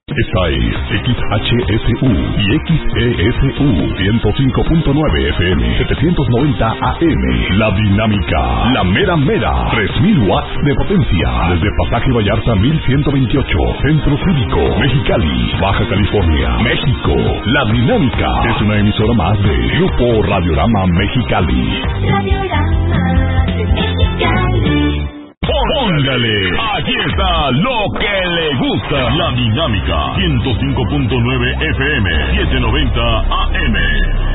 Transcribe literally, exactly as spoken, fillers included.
Esta es X H S U y X E S U ciento cinco punto nueve F M, setecientos noventa A M. La Dinámica, la mera mera, tres mil watts de potencia. Desde Pasaje Vallarta mil ciento veintiocho, Centro Cívico, Mexicali, Baja California, México. La Dinámica es una emisora más de Grupo Radiorama Mexicali. Radiorama de Mexicali. Póngale, aquí está lo que le gusta. La Dinámica, ciento cinco punto nueve F M, setecientos noventa A M.